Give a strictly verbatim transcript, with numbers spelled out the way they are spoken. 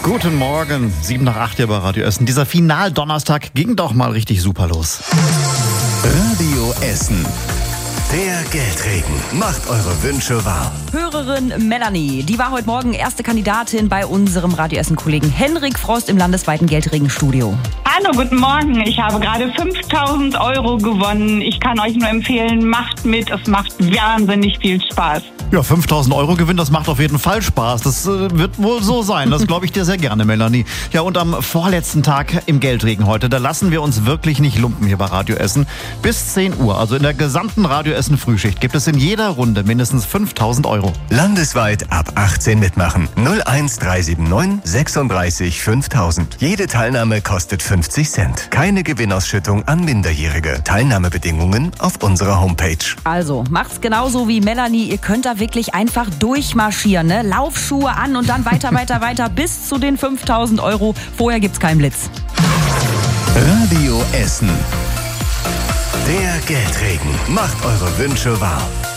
Guten Morgen, sieben nach acht hier bei Radio Essen. Dieser Final-Donnerstag ging doch mal richtig super los. Radio Essen. Der Geldregen macht eure Wünsche wahr. Hörerin Melanie, die war heute Morgen erste Kandidatin bei unserem Radio Essen-Kollegen Henrik Frost im landesweiten Geldregenstudio. Hallo, guten Morgen. Ich habe gerade fünftausend Euro gewonnen. Ich kann euch nur empfehlen, macht mit. Es macht wahnsinnig viel Spaß. Ja, fünftausend Euro Gewinn, das macht auf jeden Fall Spaß. Das äh, wird wohl so sein. Das glaube ich dir sehr gerne, Melanie. Ja, und am vorletzten Tag im Geldregen heute, da lassen wir uns wirklich nicht lumpen hier bei Radio Essen. Bis zehn Uhr, also in der gesamten Radio Essen Frühschicht, gibt es in jeder Runde mindestens fünftausend Euro. Landesweit ab achtzehn mitmachen. null eins drei sieben neun sechsunddreißig fünftausend. Jede Teilnahme kostet fünfzig Cent. Keine Gewinnausschüttung an Minderjährige. Teilnahmebedingungen auf unserer Homepage. Also, macht's genauso wie Melanie. Ihr könnt da wirklich einfach durchmarschieren, ne? Laufschuhe an und dann weiter, weiter, weiter bis zu den fünftausend Euro. Vorher gibt's keinen Blitz. Radio Essen. Der Geldregen macht eure Wünsche wahr.